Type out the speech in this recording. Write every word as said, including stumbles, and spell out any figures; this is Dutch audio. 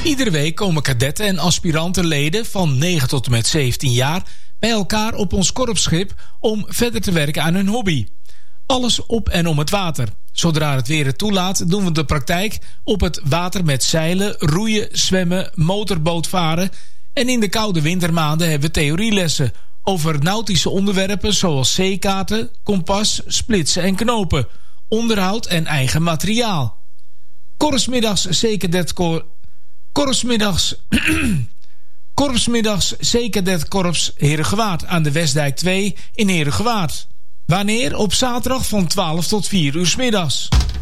Iedere week komen kadetten en aspirantenleden van negen tot en met zeventien jaar bij elkaar op ons korpsschip om verder te werken aan hun hobby. Alles op en om het water. Zodra het weer het toelaat, doen we de praktijk op het water met zeilen, roeien, zwemmen, motorbootvaren. En in de koude wintermaanden hebben we theorielessen over nautische onderwerpen zoals zeekaarten, kompas, splitsen en knopen, onderhoud en eigen materiaal. Korpsmiddags zeecadet Kor... Korpsmiddags... Korpsmiddags zeecadet Korps Herengewaard aan de Westdijk twee in Herengewaard. Wanneer? Op zaterdag van twaalf tot vier uur 's middags.